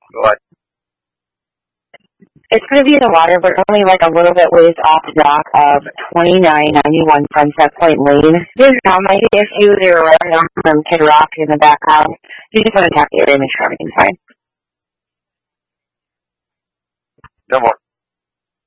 Go ahead. It's going to be in the water, but only like a little bit ways off the dock of 2991 Sunset Point Lane. There's now might be a few that are running off from Kid Rock in the background. You just want to tap the area and make sure everything's fine. No more.